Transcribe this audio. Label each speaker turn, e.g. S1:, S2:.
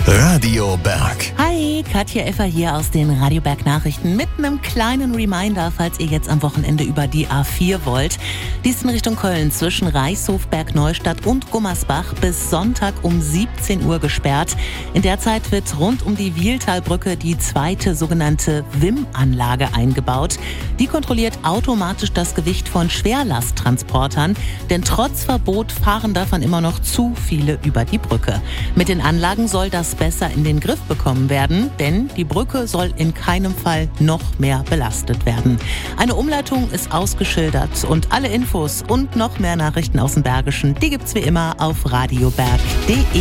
S1: Radio Berg.
S2: Hi, Katja Effer hier aus den Radio Berg Nachrichten mit einem kleinen Reminder, falls ihr jetzt am Wochenende über die A4 wollt. Die ist in Richtung Köln zwischen Reichshof, Bergneustadt und Gummersbach bis Sonntag um 17 Uhr gesperrt. In der Zeit wird rund um die Wiehltalbrücke die zweite sogenannte WIM-Anlage eingebaut. Die kontrolliert automatisch das Gewicht von Schwerlasttransportern, denn trotz Verbot fahren davon immer noch zu viele über die Brücke. Mit den Anlagen soll das besser in den Griff bekommen werden, denn die Brücke soll in keinem Fall noch mehr belastet werden. Eine Umleitung ist ausgeschildert und alle Infos und noch mehr Nachrichten aus dem Bergischen, die gibt's wie immer auf radioberg.de.